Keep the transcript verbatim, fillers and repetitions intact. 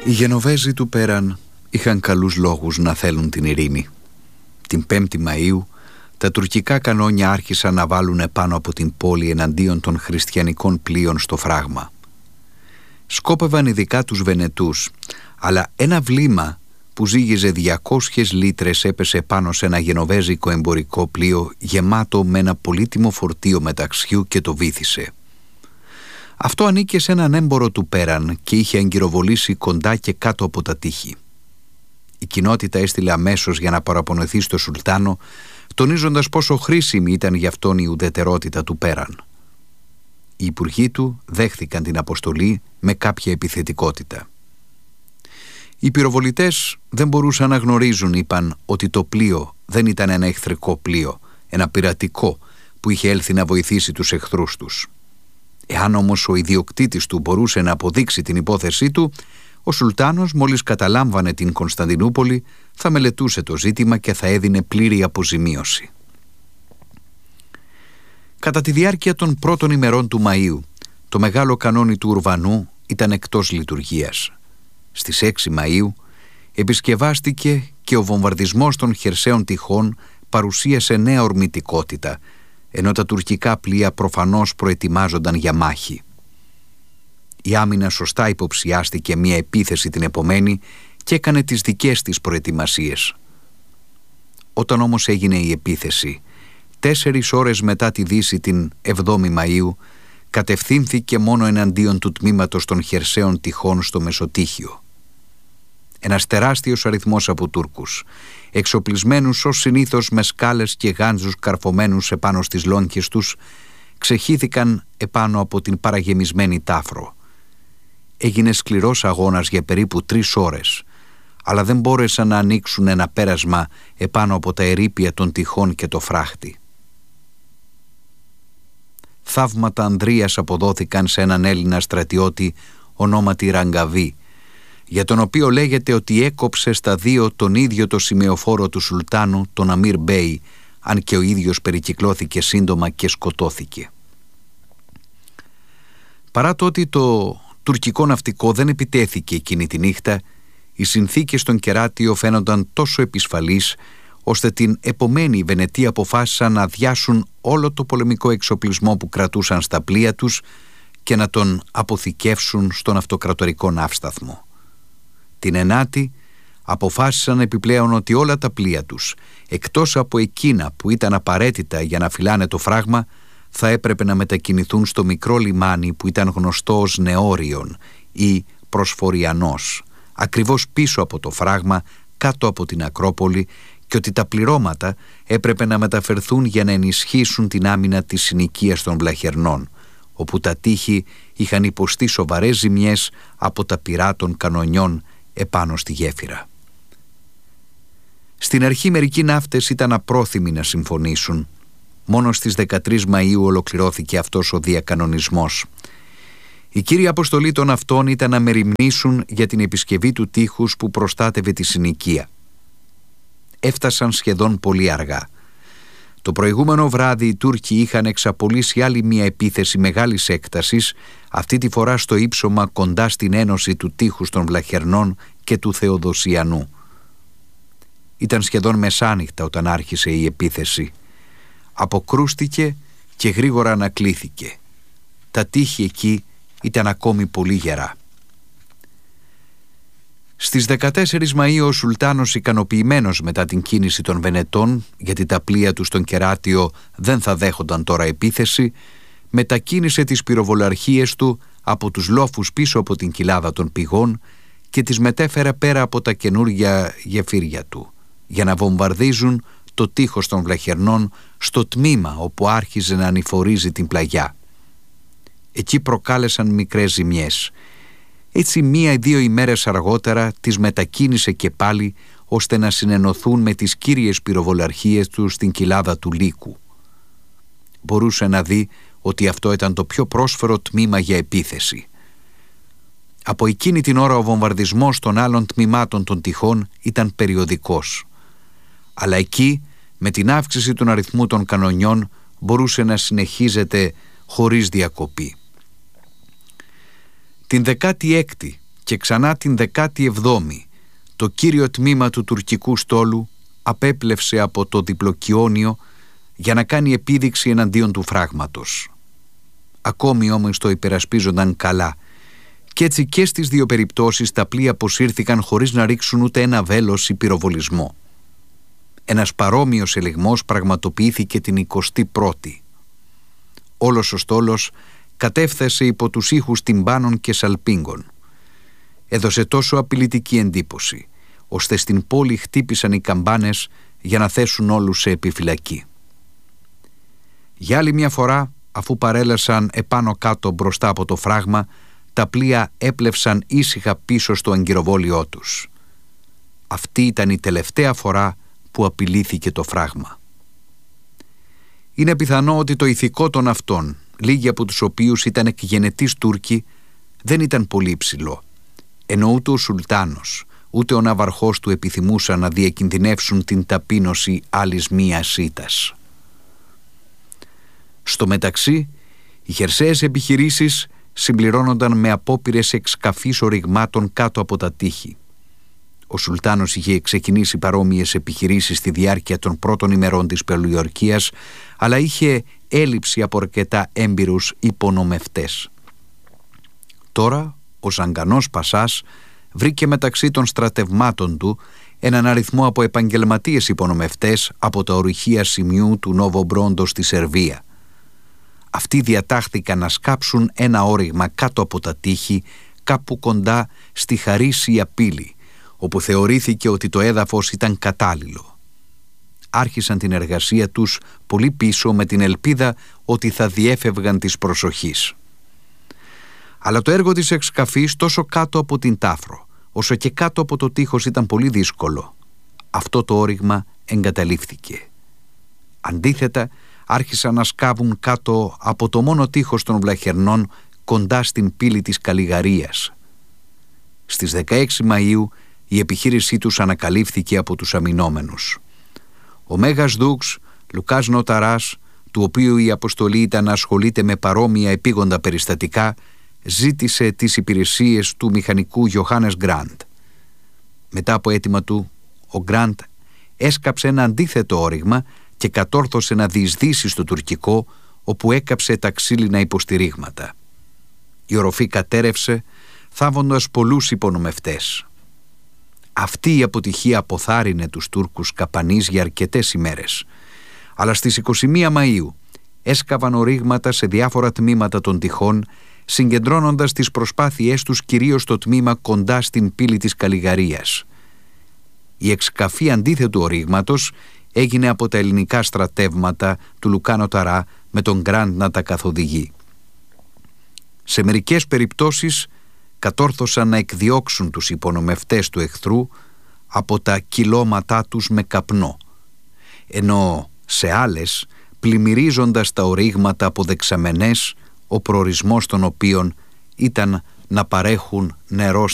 Οι Γενοβέζοι του Πέραν είχαν καλούς λόγους να θέλουν την ειρήνη. Την πέμπτη Μαΐου τα τουρκικά κανόνια άρχισαν να βάλουν επάνω από την πόλη εναντίον των χριστιανικών πλοίων στο φράγμα. Σκόπευαν ειδικά τους Βενετούς, αλλά ένα βλήμα που ζύγιζε διακόσιες λίτρες έπεσε πάνω σε ένα γενοβέζικο εμπορικό πλοίο γεμάτο με ένα πολύτιμο φορτίο μεταξιού και το βύθισε. Αυτό ανήκε σε έναν έμπορο του Πέραν και είχε αγκυροβολήσει κοντά και κάτω από τα τείχη. Η κοινότητα έστειλε αμέσως για να παραπονεθεί στο Σουλτάνο, τονίζοντας πόσο χρήσιμη ήταν για αυτόν η ουδετερότητα του Πέραν. Οι υπουργοί του δέχθηκαν την αποστολή με κάποια επιθετικότητα. Οι πυροβολητές δεν μπορούσαν να γνωρίζουν, είπαν, ότι το πλοίο δεν ήταν ένα εχθρικό πλοίο, ένα πειρατικό που είχε έλθει να βοηθήσει τους εχθρούς τους. Εάν όμως ο ιδιοκτήτης του μπορούσε να αποδείξει την υπόθεσή του, ο Σουλτάνος, μόλις καταλάμβανε την Κωνσταντινούπολη, θα μελετούσε το ζήτημα και θα έδινε πλήρη αποζημίωση. Κατά τη διάρκεια των πρώτων ημερών του Μαΐου, το μεγάλο κανόνι του Ουρβανού ήταν εκτός λειτουργίας. Στις έξι Μαΐου επισκευάστηκε και ο βομβαρδισμός των χερσαίων τυχών παρουσίασε νέα ορμητικότητα, ενώ τα τουρκικά πλοία προφανώς προετοιμάζονταν για μάχη. Η άμυνα σωστά υποψιάστηκε μια επίθεση την επομένη και έκανε τις δικές της προετοιμασίες. Όταν όμως έγινε η επίθεση, τέσσερις ώρες μετά τη δύση την εβδόμη Μαΐου, κατευθύνθηκε μόνο εναντίον του τμήματος των χερσαίων τυχών στο Μεσοτύχιο. Ένας τεράστιος αριθμός από Τούρκους, εξοπλισμένους ως συνήθως με σκάλες και γάντζους καρφωμένους επάνω στις λόγχες τους, ξεχύθηκαν επάνω από την παραγεμισμένη Τάφρο. Έγινε σκληρός αγώνας για περίπου τρεις ώρες, αλλά δεν μπόρεσαν να ανοίξουν ένα πέρασμα επάνω από τα ερείπια των τυχών και το φράχτη. Θαύματα ανδρείας αποδόθηκαν σε έναν Έλληνα στρατιώτη ονόματι Ραγκαβή, για τον οποίο λέγεται ότι έκοψε στα δύο τον ίδιο το σημεοφόρο του Σουλτάνου, τον Αμίρ Μπέι, αν και ο ίδιος περικυκλώθηκε σύντομα και σκοτώθηκε. Παρά το ότι το τουρκικό ναυτικό δεν επιτέθηκε εκείνη τη νύχτα, οι συνθήκες στον Κεράτιο φαίνονταν τόσο επισφαλείς, ώστε την επομένη οι Βενετοί αποφάσισαν να αδειάσουν όλο το πολεμικό εξοπλισμό που κρατούσαν στα πλοία τους και να τον αποθηκεύσουν στον αυτοκρατορικό ναύσταθμο. Την ενάτη αποφάσισαν επιπλέον ότι όλα τα πλοία τους, εκτός από εκείνα που ήταν απαραίτητα για να φυλάνε το φράγμα, θα έπρεπε να μετακινηθούν στο μικρό λιμάνι που ήταν γνωστό ως Νεόριον ή Προσφοριανός, ακριβώς πίσω από το φράγμα, κάτω από την Ακρόπολη, και ότι τα πληρώματα έπρεπε να μεταφερθούν για να ενισχύσουν την άμυνα της συνοικίας των Βλαχερνών, όπου τα τείχη είχαν υποστεί σοβαρές ζημιές από τα πυρά των κανονιών επάνω στη γέφυρα. Στην αρχή μερικοί ναύτες ήταν απρόθυμοι να συμφωνήσουν. Μόνο στις δεκατρείς Μαΐου ολοκληρώθηκε αυτός ο διακανονισμός. Η κύρια αποστολή των αυτών ήταν να μεριμνήσουν για την επισκευή του τείχους που προστάτευε τη συνοικία. Έφτασαν σχεδόν πολύ αργά. Το προηγούμενο βράδυ οι Τούρκοι είχαν εξαπολύσει άλλη μια επίθεση μεγάλης έκτασης, αυτή τη φορά στο ύψωμα κοντά στην ένωση του τείχους των Βλαχερνών και του Θεοδοσιανού. Ήταν σχεδόν μεσάνυχτα όταν άρχισε η επίθεση. Αποκρούστηκε και γρήγορα ανακλήθηκε. Τα τείχη εκεί ήταν ακόμη πολύ γερά. Στις δεκατέσσερις Μαΐου ο Σουλτάνος, ικανοποιημένος μετά την κίνηση των Βενετών, γιατί τα πλοία του στον Κεράτιο δεν θα δέχονταν τώρα επίθεση, μετακίνησε τις πυροβολαρχίες του από τους λόφους πίσω από την κοιλάδα των πηγών και τις μετέφερε πέρα από τα καινούργια γεφύρια του, για να βομβαρδίζουν το τείχος των Βλαχερνών στο τμήμα όπου άρχιζε να ανηφορίζει την πλαγιά. Εκεί προκάλεσαν μικρές ζημιές. Έτσι μία ή δύο ημέρες αργότερα τις μετακίνησε και πάλι, ώστε να συνενωθούν με τις κύριες πυροβολαρχίες του στην κοιλάδα του Λύκου. Μπορούσε να δει ότι αυτό ήταν το πιο πρόσφερο τμήμα για επίθεση. Από εκείνη την ώρα ο βομβαρδισμός των άλλων τμήματων των τυχών ήταν περιοδικός. Αλλά εκεί, με την αύξηση των αριθμού των κανονιών, μπορούσε να συνεχίζεται χωρίς διακοπή. Την δεκάτη έκτη και ξανά την δεκάτη εβδόμη το κύριο τμήμα του τουρκικού στόλου απέπλευσε από το διπλοκιόνιο για να κάνει επίδειξη εναντίον του φράγματος. Ακόμη όμως το υπερασπίζονταν καλά και έτσι και στις δύο περιπτώσεις τα πλοία αποσύρθηκαν χωρίς να ρίξουν ούτε ένα βέλος ή πυροβολισμό. Ένας παρόμοιος ελιγμός πραγματοποιήθηκε την εικοστή πρώτη. Όλος ο στόλος κατέφθασε υπό τους ήχους τυμπάνων και σαλπίγκων. Έδωσε τόσο απειλητική εντύπωση, ώστε στην πόλη χτύπησαν οι καμπάνες για να θέσουν όλους σε επιφυλακή. Για άλλη μια φορά, αφού παρέλασαν επάνω κάτω μπροστά από το φράγμα, τα πλοία έπλευσαν ήσυχα πίσω στο αγκυροβόλιό τους. Αυτή ήταν η τελευταία φορά που απειλήθηκε το φράγμα. Είναι πιθανό ότι το ηθικό των αυτών, λίγοι από τους οποίους ήταν εκγενετείς Τούρκοι, δεν ήταν πολύ υψηλό, ενώ ούτε ο Σουλτάνος ούτε ο ναυαρχός του επιθυμούσαν να διακινδυνεύσουν την ταπείνωση άλλης μίας ήττας. Στο μεταξύ, οι χερσαίες επιχειρήσεις συμπληρώνονταν με απόπειρες εξκαφής οριγμάτων κάτω από τα τείχη. Ο Σουλτάνος είχε ξεκινήσει παρόμοιες επιχειρήσεις στη διάρκεια των πρώτων ημερών της Πελουιορκίας, αλλά είχε έλλειψη από αρκετά έμπειρους υπονομευτές. Τώρα, ο Ζαγκανός Πασάς βρήκε μεταξύ των στρατευμάτων του έναν αριθμό από επαγγελματίες υπονομευτές από τα ορυχεία σημειού του Νόβο Μπρόντο στη Σερβία. Αυτοί διατάχθηκαν να σκάψουν ένα όριγμα κάτω από τα τείχη, κάπου κοντά στη Χαρίσια πύλη, όπου θεωρήθηκε ότι το έδαφος ήταν κατάλληλο. Άρχισαν την εργασία τους πολύ πίσω με την ελπίδα ότι θα διέφευγαν της προσοχής. Αλλά το έργο της εξκαφής τόσο κάτω από την Τάφρο, όσο και κάτω από το τείχος ήταν πολύ δύσκολο. Αυτό το όριγμα εγκαταλείφθηκε. Αντίθετα, άρχισαν να σκάβουν κάτω από το μόνο τείχος των Βλαχερνών, κοντά στην πύλη της Καλλιγαρίας. Στις δεκαέξι Μαΐου η επιχείρησή τους ανακαλύφθηκε από τους αμυνόμενους. Ο Μέγας Δούξ Λουκάς Νοταράς, του οποίου η αποστολή ήταν να ασχολείται με παρόμοια επίγοντα περιστατικά, ζήτησε τις υπηρεσίες του μηχανικού Γιωχάνες Γκραντ. Μετά από αίτημα του, ο Γκραντ έσκαψε ένα αντίθετο όριγμα και κατόρθωσε να διεισδύσει στο τουρκικό, όπου έκαψε τα ξύλινα υποστηρίγματα. Η οροφή κατέρευσε, θάβοντας πολλούς υπονομευτές. Αυτή η αποτυχία αποθάρρυνε τους Τούρκους καπανείς για αρκετές ημέρες, αλλά στις είκοσι μία Μαΐου έσκαβαν ορίγματα σε διάφορα τμήματα των τυχών, συγκεντρώνοντας τις προσπάθειές τους κυρίως στο τμήμα κοντά στην πύλη της Καλλιγαρίας. Η εξκαφή αντίθετου ορίγματος έγινε από τα ελληνικά στρατεύματα του Λουκά Νοταρά, με τον Γκραντ να τα καθοδηγεί. Σε μερικές περιπτώσεις κατόρθωσαν να εκδιώξουν τους υπονομευτές του εχθρού από τα κυλώματά τους με καπνό, ενώ σε άλλες, πλημμυρίζοντας τα ορίγματα από δεξαμενές, ο προορισμός των οποίων ήταν να παρέχουν νερό